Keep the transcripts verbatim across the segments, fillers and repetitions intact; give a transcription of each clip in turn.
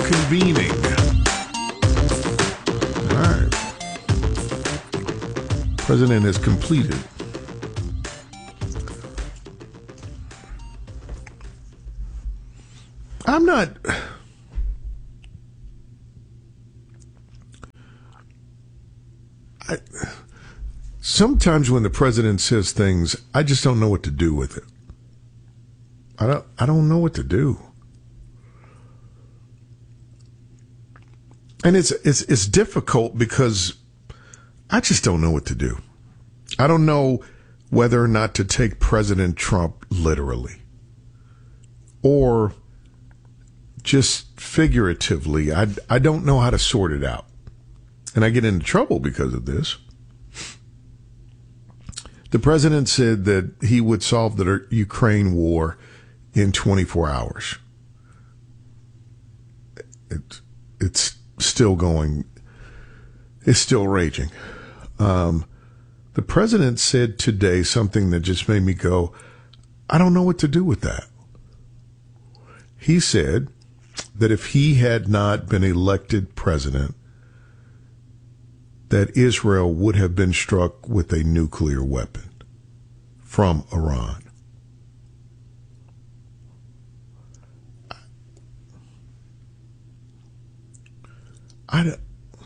convening. All right. President has completed. I'm not. I, sometimes when the president says things, I just don't know what to do with it. I don't. I don't know what to do. And it's it's it's difficult because I just don't know what to do. I don't know whether or not to take President Trump literally or just figuratively. I, I don't know how to sort it out. And I get into trouble because of this. The president said that he would solve the Ukraine war in twenty-four hours. It, it's still going, it's still raging. Um, the president said today something that just made me go, I don't know what to do with that. He said that if he had not been elected president, that Israel would have been struck with a nuclear weapon from Iran. I don't.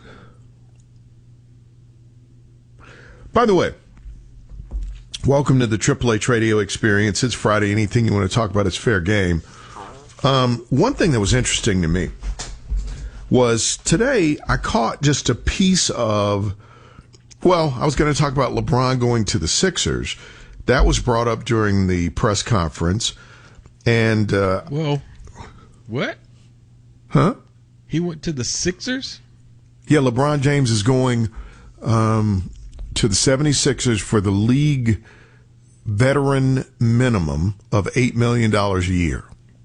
By the way, welcome to the Triple H Radio Experience. It's Friday. Anything you want to talk about is fair game. Um, one thing that was interesting to me was today I caught just a piece of, well, I was going to talk about LeBron going to the Sixers. That was brought up during the press conference. And, uh, Whoa. What? Huh? He went to the Sixers? Yeah, LeBron James is going um, to the seventy-sixers for the league veteran minimum of eight million dollars a year.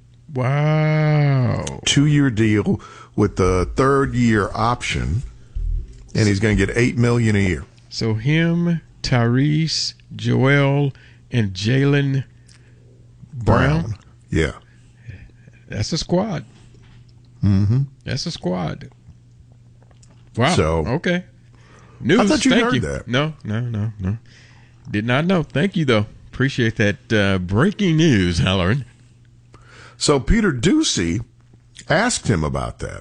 Wow. Two-year deal with the third-year option, and he's going to get eight million dollars a year. So him, Tyrese, Joel, and Jaylen Brown? Brown. Yeah. That's a squad. Mm-hmm. That's a squad. Wow. So, okay. News. I thought you Thank heard you. that. No, no, no, no. Did not know. Thank you, though. Appreciate that uh, breaking news, Halloran. So Peter Ducey asked him about that.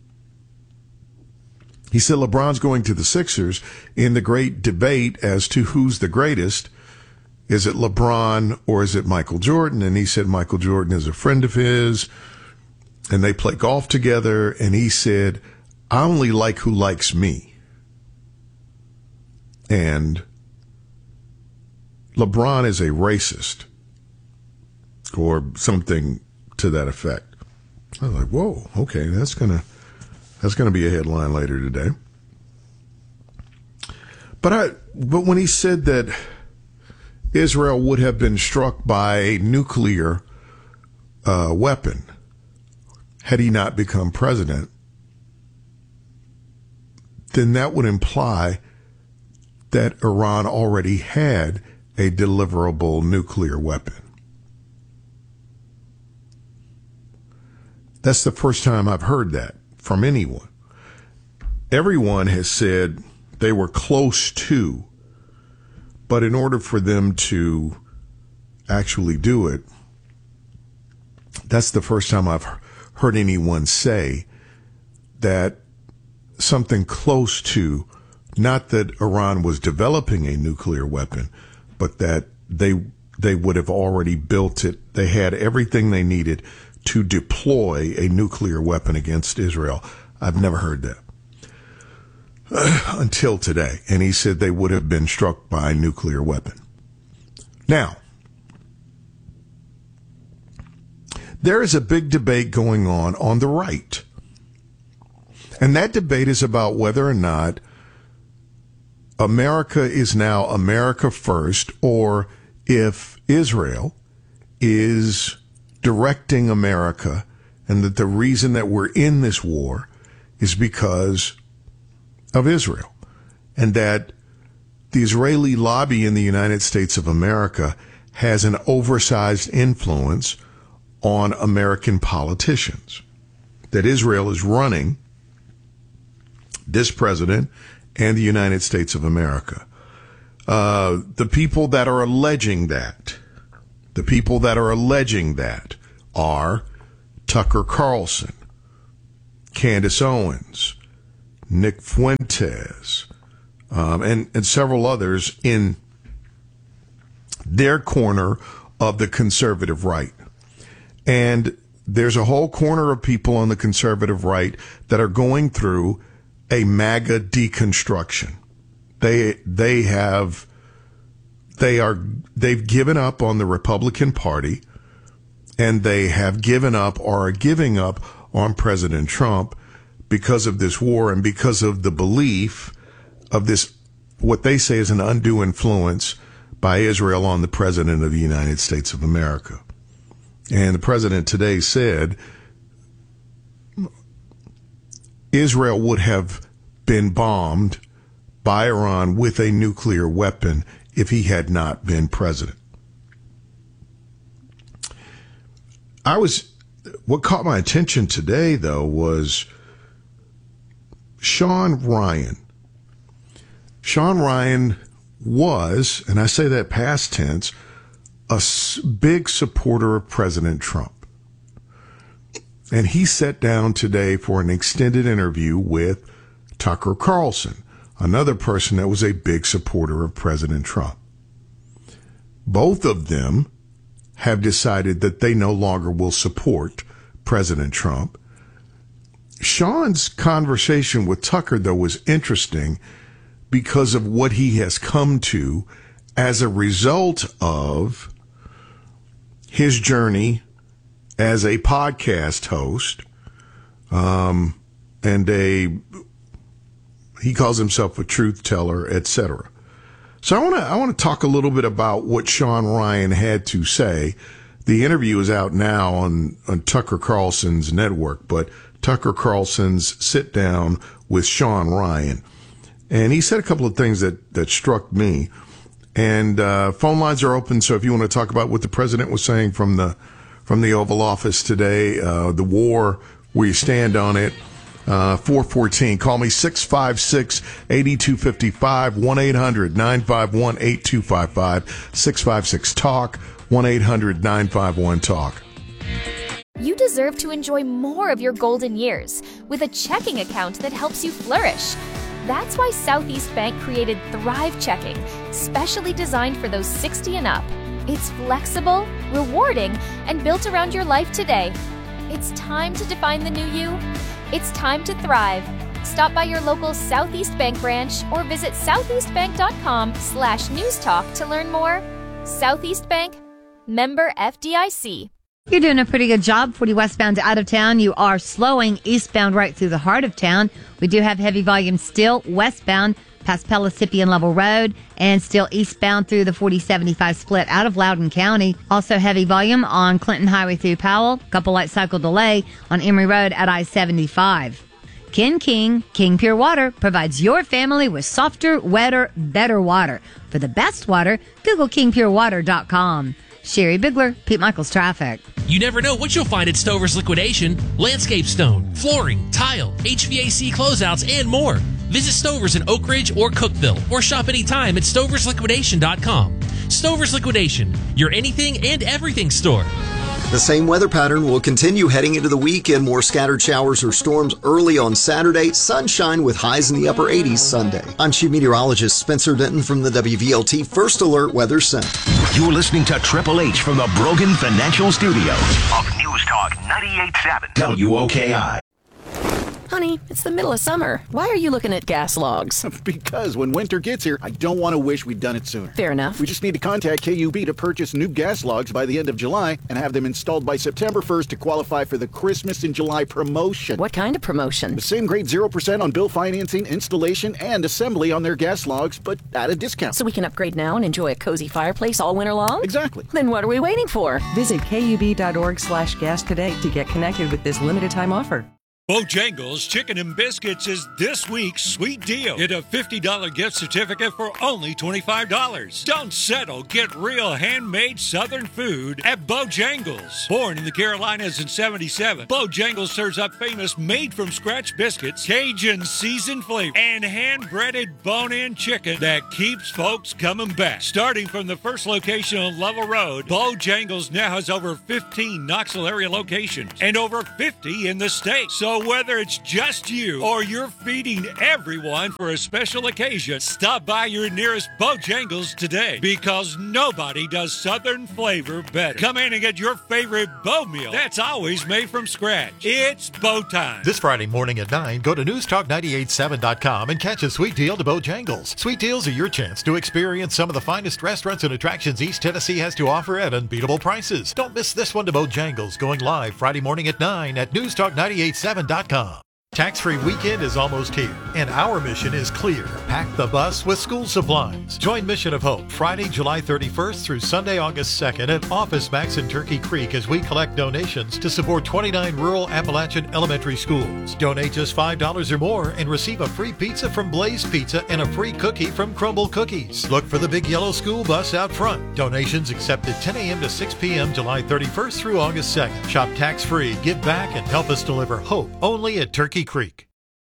He said LeBron's going to the Sixers in the great debate as to who's the greatest. Is it LeBron or is it Michael Jordan? And he said Michael Jordan is a friend of his, and they play golf together. And he said, I only like who likes me. And LeBron is a racist or something to that effect. I was like, whoa, okay, that's gonna that's gonna be a headline later today. But I but when he said that Israel would have been struck by a nuclear uh, weapon had he not become president, then that would imply that Iran already had a deliverable nuclear weapon. That's the first time I've heard that from anyone. Everyone has said they were close to, but in order for them to actually do it, that's the first time I've heard anyone say that something close to, not that Iran was developing a nuclear weapon, but that they they would have already built it. They had everything they needed to deploy a nuclear weapon against Israel. I've never heard that uh, until today. And he said they would have been struck by a nuclear weapon. Now, there is a big debate going on on the right. And that debate is about whether or not America is now America first, or if Israel is directing America, and that the reason that we're in this war is because of Israel, and that the Israeli lobby in the United States of America has an oversized influence on American politicians. that Israel is running this president and the United States of America. Uh, the people that are alleging that, the people that are alleging that are Tucker Carlson, Candace Owens, Nick Fuentes, um, and, and several others in their corner of the conservative right. And there's a whole corner of people on the conservative right that are going through a MAGA deconstruction. They they have they are they've given up on the Republican Party, and they have given up or are giving up on President Trump because of this war and because of the belief of this, what they say is an undue influence by Israel on the President of the United States of America. And the president today said Israel would have been bombed by Iran with a nuclear weapon if he had not been president. I was, what caught my attention today, though, was Sean Ryan. Sean Ryan was, and I say that past tense, a big supporter of President Trump. And he sat down today for an extended interview with Tucker Carlson, another person that was a big supporter of President Trump. Both of them have decided that they no longer will support President Trump. Sean's conversation with Tucker, though, was interesting because of what he has come to as a result of his journey as a podcast host, um, and a, he calls himself a truth teller, et cetera. So I want to I want to talk a little bit about what Sean Ryan had to say. The interview is out now on, on Tucker Carlson's network, but Tucker Carlson's sit down with Sean Ryan. And he said a couple of things that, that struck me. And uh, phone lines are open, so if you want to talk about what the president was saying from the from the Oval Office today, uh, the war, where you stand on it, uh, four fourteen. Call me six five six, eight two five five, one eight hundred, nine five one, eight two five five, six five six, talk, one eight hundred, nine five one, talk. You deserve to enjoy more of your golden years with a checking account that helps you flourish. That's why Southeast Bank created Thrive Checking, specially designed for those sixty and up. It's flexible, rewarding, and built around your life today. It's time to define the new you. It's time to thrive. Stop by your local Southeast Bank branch or visit southeastbank.com slash newstalk to learn more. Southeast Bank, member F D I C. You're doing a pretty good job. forty westbound to out of town. You are slowing eastbound right through the heart of town. We do have heavy volume still westbound past Pellissippi and Level Road, and still eastbound through the forty seventy-five split out of Loudoun County. Also heavy volume on Clinton Highway through Powell. Couple light cycle delay on Emory Road at I seventy-five. Ken King, King Pure Water, provides your family with softer, wetter, better water. For the best water, Google king pure water dot com. Sherry Bigler, Pete Michaels Traffic. You never know what you'll find at Stover's Liquidation. Landscape stone, flooring, tile, H V A C closeouts, and more. Visit Stover's in Oak Ridge or Cookeville, or shop anytime at stovers liquidation dot com. Stover's Liquidation, your anything and everything store. The same weather pattern will continue heading into the weekend. More scattered showers or storms early on Saturday. Sunshine with highs in the upper eighties Sunday. I'm Chief Meteorologist Spencer Denton from the W V L T First Alert Weather Center. You're listening to Triple H from the Brogan Financial Studios of News Talk ninety-eight point seven W O K I. Honey, it's the middle of summer. Why are you looking at gas logs? Because when winter gets here, I don't want to wish we'd done it sooner. Fair enough. We just need to contact K U B to purchase new gas logs by the end of July and have them installed by September first to qualify for the Christmas in July promotion. What kind of promotion? The same great zero percent on bill financing, installation, and assembly on their gas logs, but at a discount. So we can upgrade now and enjoy a cozy fireplace all winter long? Exactly. Then what are we waiting for? Visit K U B dot org slash gas today to get connected with this limited time offer. Bojangles Chicken and Biscuits is this week's sweet deal. Get a fifty dollars gift certificate for only twenty-five dollars. Don't settle. Get real handmade Southern food at Bojangles. Born in the Carolinas in seventy-seven, Bojangles serves up famous made-from-scratch biscuits, Cajun seasoned flavor, and hand-breaded bone-in chicken that keeps folks coming back. Starting from the first location on Level Road, Bojangles now has over fifteen Knoxville area locations and over fifty in the state. So whether it's just you or you're feeding everyone for a special occasion, stop by your nearest Bojangles today, because nobody does Southern flavor better. Come in and get your favorite Bo meal that's always made from scratch. It's Bo time. This Friday morning at nine, go to news talk nine eight seven dot com and catch a sweet deal to Bojangles. Sweet deals are your chance to experience some of the finest restaurants and attractions East Tennessee has to offer at unbeatable prices. Don't miss this one to Bojangles, going live Friday morning at nine at news talk nine eight seven dot com. Tax-free weekend is almost here, and our mission is clear. Pack the bus with school supplies. Join Mission of Hope Friday, July thirty-first through Sunday, August second at Office Max in Turkey Creek as we collect donations to support twenty-nine rural Appalachian elementary schools. Donate just five dollars or more and receive a free pizza from Blaze Pizza and a free cookie from Crumble Cookies. Look for the big yellow school bus out front. Donations accepted ten a.m. to six p.m. July thirty-first through August second. Shop tax-free, give back, and help us deliver hope only at Turkey Creek.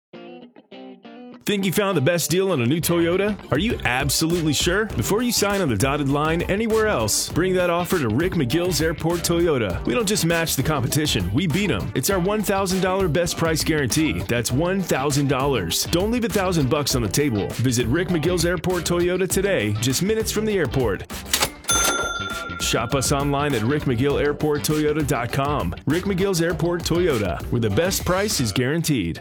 Think you found the best deal on a new Toyota? Are you absolutely sure? Before you sign on the dotted line anywhere else, bring that offer to Rick McGill's Airport Toyota. We don't just match the competition, we beat them. It's our one thousand dollars best price guarantee. That's one thousand dollars. Don't leave a thousand bucks on the table. Visit Rick McGill's Airport Toyota today, just minutes from the airport. Shop us online at rick mcgill airport toyota dot com. Rick McGill's Airport Toyota, where the best price is guaranteed.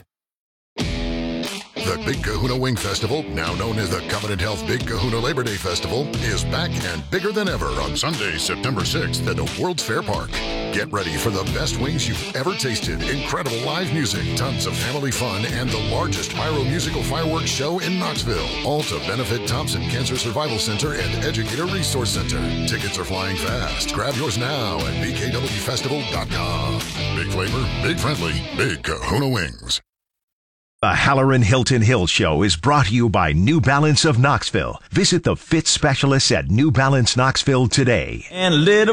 The Big Kahuna Wing Festival, now known as the Covenant Health Big Kahuna Labor Day Festival, is back and bigger than ever on Sunday, September sixth at the World's Fair Park. Get ready for the best wings you've ever tasted, incredible live music, tons of family fun, and the largest pyro-musical fireworks show in Knoxville. All to benefit Thompson Cancer Survival Center and Educator Resource Center. Tickets are flying fast. Grab yours now at b k w festival dot com. Big flavor, big friendly, Big Kahuna Wings. The Halloran Hilton Hill Show is brought to you by New Balance of Knoxville. Visit the fit specialists at New Balance Knoxville today. And little